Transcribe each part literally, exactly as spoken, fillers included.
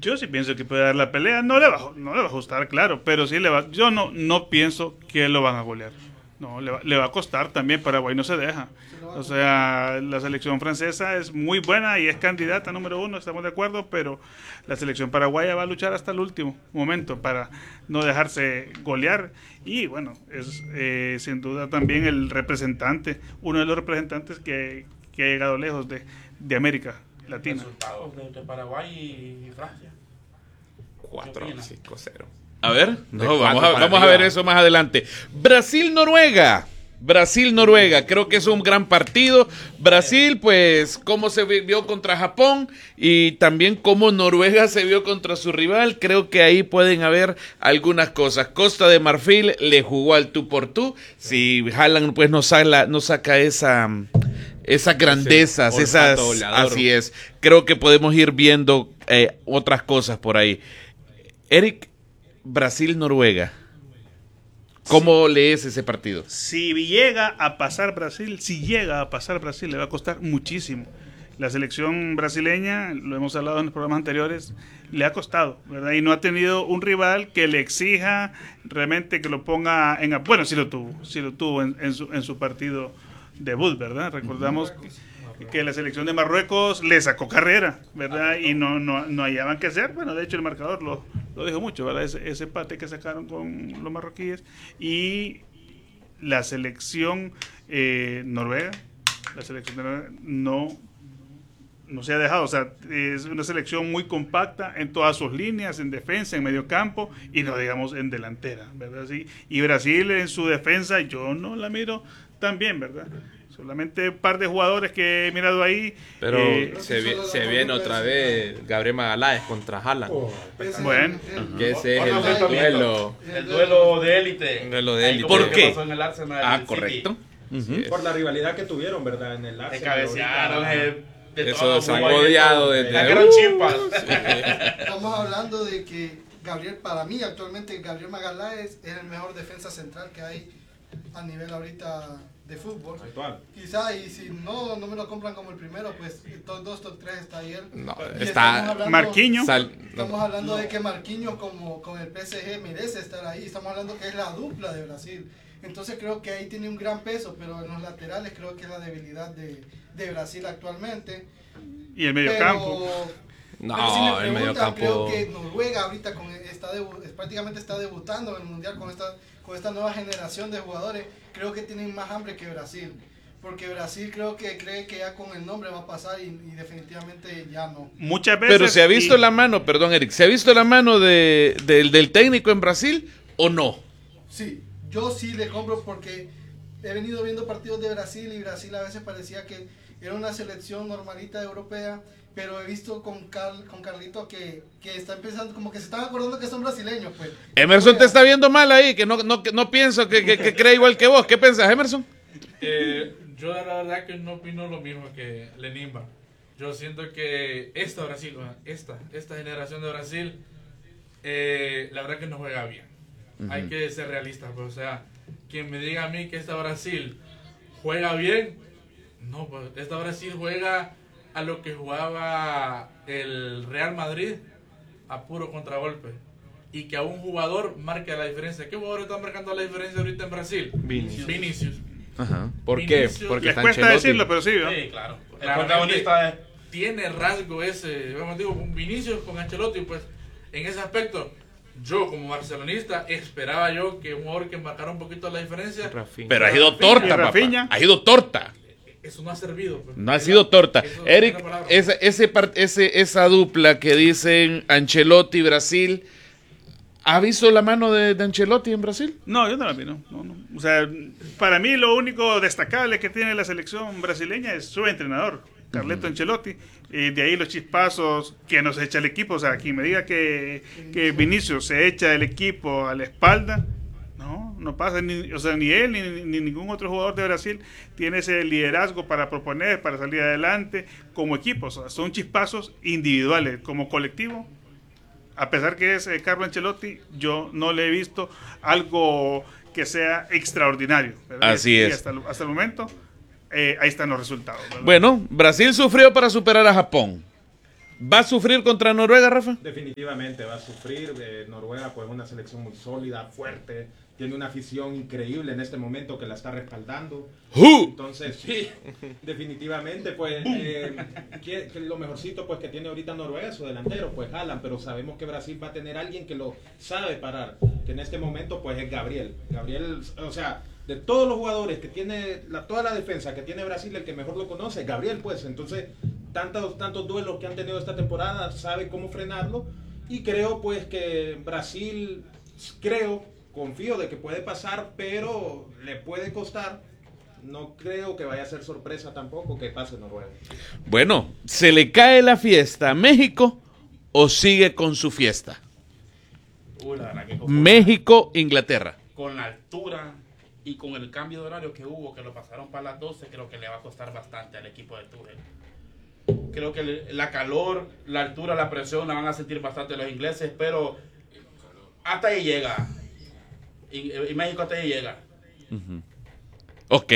Yo sí pienso que puede dar la pelea, no le va, no le va a ajustar, claro, pero sí le va, yo no, no pienso que lo van a golear. No, le va, le va a costar también, Paraguay no se deja. O sea, la selección francesa es muy buena y es candidata número uno, estamos de acuerdo, pero la selección paraguaya va a luchar hasta el último momento para no dejarse golear. Y bueno, es eh, sin duda también el representante, uno de los representantes que, que ha llegado lejos de, de América Latina. Resultados de, de Paraguay y Francia. cuatro cinco cero. A ver, no, vamos, a, vamos arriba. a ver eso más adelante. Brasil-Noruega. Brasil-Noruega, creo que es un gran partido. Brasil, pues, cómo se vio contra Japón y también cómo Noruega se vio contra su rival. Creo que ahí pueden haber algunas cosas. Costa de Marfil le jugó al tú por tú. Si Haaland, pues, no saca, no saca esa... esas grandezas, sí, esas, goleador. así es. Creo que podemos ir viendo eh, otras cosas por ahí. Eric, Brasil-Noruega. ¿Cómo sí. lees ese partido? Si llega a pasar Brasil, si llega a pasar Brasil, le va a costar muchísimo. La selección brasileña, lo hemos hablado en los programas anteriores, le ha costado, ¿verdad? Y no ha tenido un rival que le exija realmente que lo ponga en... Bueno, sí lo tuvo, sí lo tuvo en, en, su, en su partido debut, ¿verdad? Recordamos que, que la selección de Marruecos le sacó carrera, ¿verdad? Y no, no, no hallaban qué hacer. Bueno, de hecho el marcador lo, lo dijo mucho, ¿verdad? Ese, ese empate que sacaron con los marroquíes. Y la selección eh, noruega, la selección de Noruega no, no se ha dejado, o sea, es una selección muy compacta en todas sus líneas, en defensa, en medio campo y no digamos en delantera, ¿verdad? Sí. Y Brasil en su defensa yo no la miro tan bien, ¿verdad? Solamente un par de jugadores que he mirado ahí. Pero eh, se, vi, se viene otra vez Gabriel Magaláes contra Haaland. Oh, bueno, que ese es el, el duelo. El duelo de élite. El duelo de élite. ¿Por qué? Pasó en el Arsenal Ah, City. correcto. Uh-huh. Por la rivalidad que tuvieron, ¿verdad? En el Se Arsenal. cabecearon. eh, de Eso todo, se han como hay de odiado todo. desde- Sacaron Uh, chispas. Estamos hablando de que Gabriel, para mí actualmente Gabriel Magaláes es el mejor defensa central que hay a nivel ahorita de fútbol. Actual. Quizá, y si no, no me lo compran como el primero, pues top dos, top tres está ahí él. No, Y estamos está. hablando- Marquinhos. Sal- Estamos hablando de que Marquinhos como con el P S G merece estar ahí. Estamos hablando que es la dupla de Brasil. Entonces creo que ahí tiene un gran peso, pero en los laterales creo que es la debilidad de, de Brasil actualmente. y el medio Pero- campo. No, pero si me el preguntan, mediocampo- creo que Noruega ahorita con está debu- prácticamente está debutando en el mundial con esta con esta nueva generación de jugadores. Creo que tienen más hambre que Brasil, porque Brasil creo que cree que ya con el nombre va a pasar y, y definitivamente ya no. Muchas veces. Pero se ha visto y- la mano, perdón Eric, ¿se ha visto la mano de, del, del técnico en Brasil o no? Sí, yo sí le compro porque he venido viendo partidos de Brasil y Brasil a veces parecía que era una selección normalita europea, pero he visto con Carl, con Carlito que, que está empezando, como que se están acordando que son brasileños, pues. Emerson te está viendo mal ahí, que no, no, que no pienso que, que, que cree igual que vos. ¿Qué pensás, Emerson? Eh, yo la verdad que no opino lo mismo que Lenimba. Yo siento que esta Brasil, bueno, esta, esta generación de Brasil, eh, la verdad que no juega bien. Uh-huh. Hay que ser realistas, pues, o sea, quien me diga a mí que esta Brasil juega bien, no, pues esta Brasil juega a lo que jugaba el Real Madrid a puro contragolpe. Y que a un jugador marque la diferencia. ¿Qué jugador está marcando la diferencia ahorita en Brasil? Vinicius. Vinicius. Ajá. ¿Por qué? Vinicius. Porque Les está cuesta Ancelotti. decirlo, pero sí, ¿no? Sí, claro. El Claramente protagonista es... tiene rasgo ese, vamos digo, un Vinicius con Ancelotti, pues en ese aspecto, yo como barcelonista esperaba yo que un jugador que marcara un poquito la diferencia, Rafinha. Pero ha sido Rafinha, torta, papá. Rafinha. Ha sido torta. eso no ha servido. Pues. No ha sido torta. Eso- Eric, esa palabra. ese, ese, par- ese, esa dupla que dicen Ancelotti Brasil, ¿ha visto la mano de, de Ancelotti en Brasil? No, yo no la vi, no, no, no. O sea, para mí lo único destacable que tiene la selección brasileña es su entrenador, Carleto Ancelotti. Y de ahí los chispazos que nos echa el equipo. O sea, quien me diga que, que Vinicius se echa el equipo a la espalda, no, no pasa. Ni, o sea, ni él ni, ni ningún otro jugador de Brasil tiene ese liderazgo para proponer, para salir adelante como equipo. O sea, son chispazos individuales, como colectivo. A pesar que es eh, Carlo Ancelotti, yo no le he visto algo que sea extraordinario, ¿verdad? Así Y es. hasta, el- hasta el momento, eh, ahí están los resultados, ¿verdad? Bueno, Brasil sufrió para superar a Japón. ¿Va a sufrir contra Noruega, Rafa? Definitivamente va a sufrir. eh, Noruega pues es una selección muy sólida, fuerte, tiene una afición increíble en este momento que la está respaldando. ¡Uh! Entonces, sí, definitivamente, pues, eh, que, que lo mejorcito pues que tiene ahorita Noruega, su delantero, pues Haaland, pero sabemos que Brasil va a tener alguien que lo sabe parar, que en este momento pues es Gabriel. Gabriel, o sea, de todos los jugadores que tiene, la, toda la defensa que tiene Brasil, el que mejor lo conoce es Gabriel, pues, entonces, tantos, tantos duelos que han tenido esta temporada, sabe cómo frenarlo, y creo pues que Brasil, creo, confío de que puede pasar, pero le puede costar. No creo que vaya a ser sorpresa tampoco que pase Noruega. Bueno, ¿se le cae la fiesta a México o sigue con su fiesta? Uy, la verdad que con, México-Inglaterra. con la altura y con el cambio de horario que hubo, que lo pasaron para las doce, creo que le va a costar bastante al equipo de Tuchel. Creo que el- la calor, la altura, la presión la van a sentir bastante los ingleses, pero hasta ahí llega. Y, y México hasta ahí llega. Ok.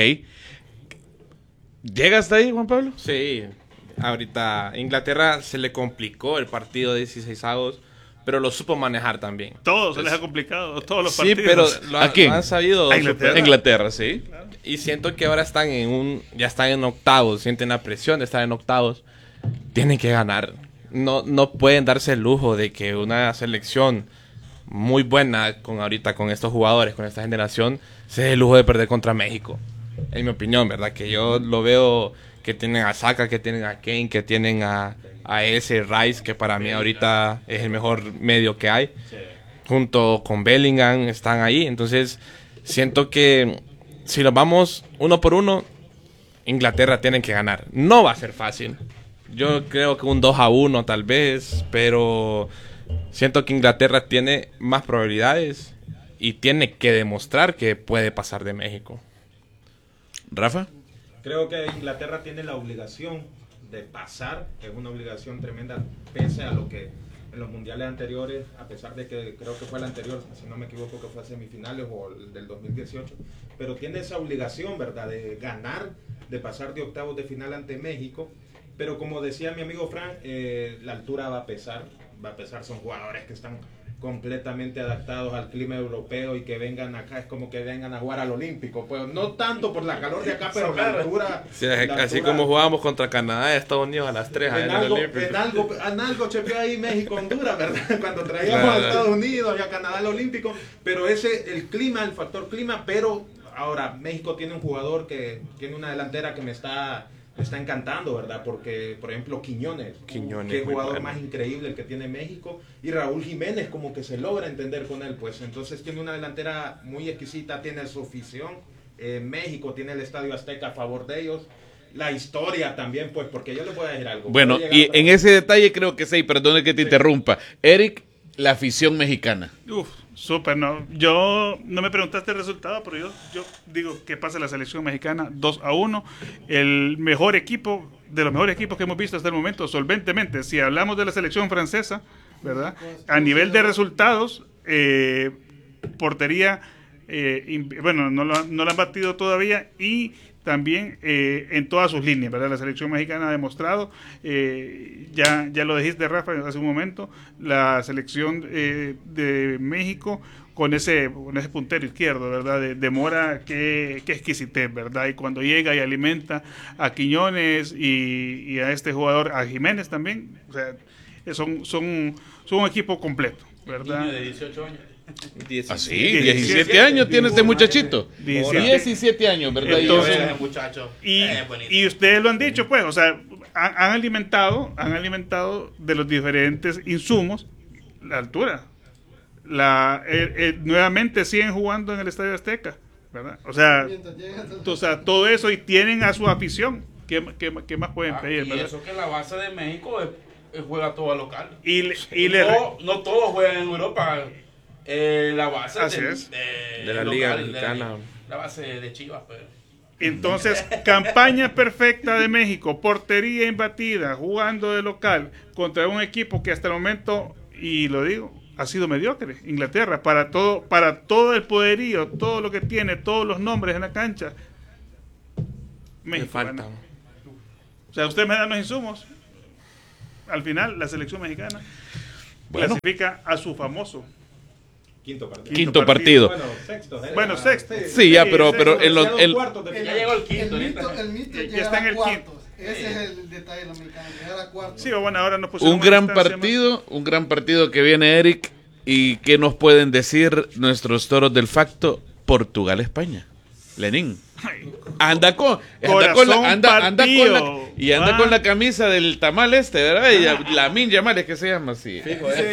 ¿Llega hasta ahí, Juan Pablo? Sí, ahorita Inglaterra se le complicó el partido de dieciséis avos, pero lo supo manejar también. Todos se les ha complicado, todos los Sí, partidos. pero lo, ¿A han- quién? lo han sabido A Inglaterra. superar. Inglaterra, sí. Y siento que ahora están en un, ya están en octavos, sienten la presión de estar en octavos. Tienen que ganar. No, no pueden darse el lujo de que una selección muy buena con ahorita con estos jugadores, con esta generación, se dé el lujo de perder contra México. En mi opinión, ¿verdad? Que yo lo veo que tienen a Saka, que tienen a Kane, que tienen a, a ese Rice, que para mí ahorita es el mejor medio que hay. Junto con Bellingham están ahí. Entonces, siento que si los vamos uno por uno, Inglaterra tienen que ganar. No va a ser fácil. Yo creo que un dos a uno tal vez, pero siento que Inglaterra tiene más probabilidades y tiene que demostrar que puede pasar de México. Rafa. Creo que Inglaterra tiene la obligación de pasar, que es una obligación tremenda, pese a lo que en los mundiales anteriores, a pesar de que creo que fue el anterior, si no me equivoco, que fue a semifinales o el del dos mil dieciocho, pero tiene esa obligación, ¿verdad?, de ganar, de pasar de octavos de final ante México. Pero como decía mi amigo Frank, eh, la altura va a pesar, va a pesar, son jugadores que están completamente adaptados al clima europeo y que vengan acá, es como que vengan a jugar al Olímpico, pues no tanto por la calor de acá, pero la altura... Sí, la así altura- como jugábamos contra Canadá y Estados Unidos a las tres allá en en el algo, Olímpico. en algo, en algo chepeó ahí México, Honduras, ¿verdad? Cuando traíamos Claro. a Estados Unidos y a Canadá al Olímpico, pero ese, el clima, el factor clima, pero ahora México tiene un jugador que tiene una delantera que me está, me está encantando, ¿verdad? Porque, por ejemplo, Quiñones, Quiñones, que muy jugador bueno. más increíble el que tiene México, y Raúl Jiménez como que se logra entender con él, pues entonces tiene una delantera muy exquisita, tiene su afición, eh, México tiene el Estadio Azteca a favor de ellos, la historia también, pues, porque yo les voy a decir algo. Bueno, Puede y llegar en ese detalle creo que sí, perdone que te interrumpa. Eric, la afición mexicana. Uf, súper, no. Yo, no me preguntaste el resultado, pero yo, yo digo que pasa la selección mexicana dos a uno. El mejor equipo, de los mejores equipos que hemos visto hasta el momento, solventemente. Si hablamos de la selección francesa, ¿verdad? A nivel de resultados, eh, portería, eh, imp- bueno, no, lo, no la han batido todavía y también eh, en todas sus líneas, ¿verdad? La selección mexicana ha demostrado, eh, ya, ya lo dijiste, Rafa, hace un momento, la selección eh, de México con ese, con ese puntero izquierdo, ¿verdad? De, de Mora, qué, qué exquisitez, ¿verdad? Y cuando llega y alimenta a Quiñones y, y a este jugador, a Jiménez también, o sea, son, son, son un equipo completo, ¿verdad? Niño de dieciocho años. Así, diecisiete, diecisiete años tiene este muchachito. diecisiete. diecisiete años, ¿verdad? Entonces- Ese muchacho. Y, eh, buenísimo. y ustedes lo han dicho, pues, o sea, han, han alimentado, han alimentado de los diferentes insumos la altura. La, eh, eh, nuevamente siguen jugando en el Estadio Azteca, ¿verdad? O sea, Mientras llegan- o sea, todo eso y tienen a su afición. ¿Qué, qué, qué más pueden Ah, pedir, y verdad? eso que la base de México es, es juega todo a local. Y, le- y le, no, no todos juegan en Europa. Eh, la base Así de, es. de, De la local, Liga de Mexicana. La base de Chivas, pues. Entonces, campaña perfecta de México, portería imbatida, jugando de local contra un equipo que hasta el momento, y lo digo, ha sido mediocre. Inglaterra, para todo, para todo el poderío, todo lo que tiene, todos los nombres en la cancha. Me México falta. gana. O sea, ustedes me dan los insumos. al final la selección mexicana Bueno. clasifica a su famoso Quinto partido. Quinto partido. Bueno, sexto. eh. Bueno, sexto. Sí, ya, pero, sí, pero sí, en los, Ya dos el- cuartos de El- final. Ya llegó el quinto, El ahorita. mito, el mito Ya- ya llegar está en a el cuartos. Ese es el detalle de los mexicanos, llegar a cuartos. Sí, bueno, ahora nos pusieron un una gran distancia partido, un gran partido que viene Eric. ¿Y qué nos pueden decir nuestros toros del facto? Portugal-España. Lenín. más. Ay, Anda con, anda Corazón con la, anda, anda con la, partido. y anda Ah. con la camisa del tamal este, ¿verdad? Y la- Lamin Yamal es que se llama así.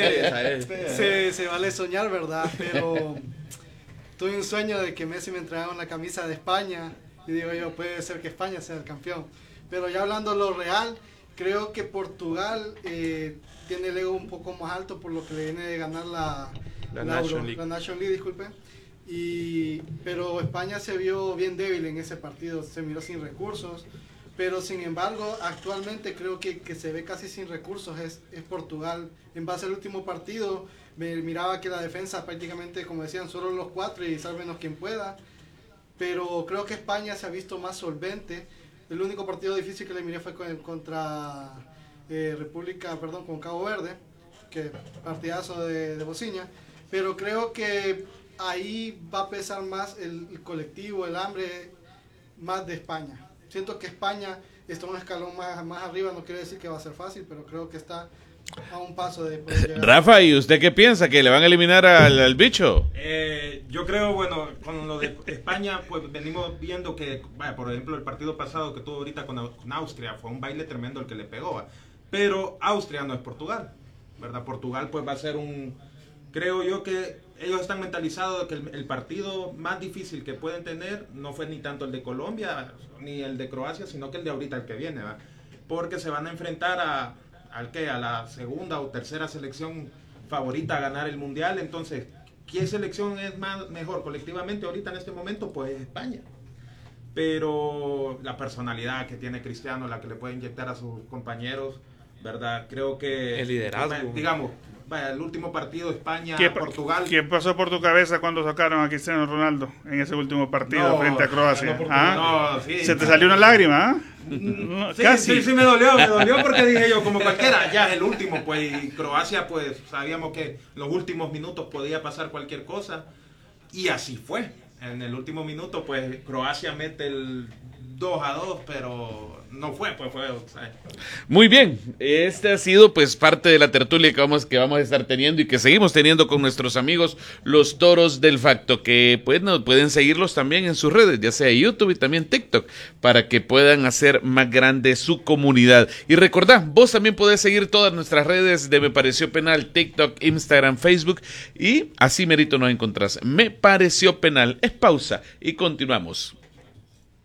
Se, se vale soñar, ¿verdad? Pero tuve un sueño de que Messi me entregara una camisa de España y digo yo, puede ser que España sea el campeón. Pero ya hablando lo real, creo que Portugal eh, tiene el ego un poco más alto por lo que le viene de ganar la, La la Nation Euro- League. la Nation League, disculpe. Y, pero España se vio bien débil en ese partido, se miró sin recursos. Pero sin embargo, actualmente creo que, que se ve casi sin recursos es, es Portugal. En base al último partido, me miraba que la defensa prácticamente, como decían, solo los cuatro y sálvenos quien pueda. Pero creo que España se ha visto más solvente. El único partido difícil que le miré fue con, contra eh, República, perdón, con Cabo Verde, que partidazo de, de Bociña. Pero creo que ahí va a pesar más el, el colectivo, el hambre, más de España. Siento que España está un escalón más, más arriba, no quiere decir que va a ser fácil, pero creo que está a un paso de poder llegar. Rafa, ¿y usted qué piensa? ¿Que le van a eliminar al, al bicho? Eh, yo creo, bueno, con lo de España, pues venimos viendo que, vaya, por ejemplo, el partido pasado que tuvo ahorita con, Au- con Austria, fue un baile tremendo el que le pegó. ¿va? Pero Austria no es Portugal, ¿verdad? Portugal pues va a ser un, creo yo que ellos están mentalizados de que el, el partido más difícil que pueden tener no fue ni tanto el de Colombia ni el de Croacia, sino que el de ahorita, el que viene, ¿va? Porque se van a enfrentar a, al que a la segunda o tercera selección favorita a ganar el mundial. Entonces, ¿qué selección es más mejor colectivamente ahorita en este momento? Pues España. Pero la personalidad que tiene Cristiano, la que le puede inyectar a sus compañeros, ¿verdad? Creo que El liderazgo. digamos, vaya, el último partido España ¿Qué, Portugal. ¿Qué pasó por tu cabeza cuando sacaron a Cristiano Ronaldo en ese último partido No, frente a Croacia? no, ¿Ah? no, sí. ¿Se te salió una lágrima? ¿ah? No, Sí, casi. sí, sí me dolió, me dolió porque dije yo, como cualquiera, ya es el último, pues, y Croacia, pues, sabíamos que en los últimos minutos podía pasar cualquier cosa, y así fue. En el último minuto, pues, Croacia mete el dos a dos, pero no fue, pues, fue, o sea, Muy bien, este ha sido pues parte de la tertulia que vamos, que vamos a estar teniendo y que seguimos teniendo con nuestros amigos los toros del facto, que pues, no, pueden seguirlos también en sus redes, ya sea YouTube y también TikTok, para que puedan hacer más grande su comunidad. Y recordad, vos también podés seguir todas nuestras redes de Me Pareció Penal, TikTok, Instagram, Facebook, y así merito nos encontrás. Me Pareció Penal, es pausa y continuamos.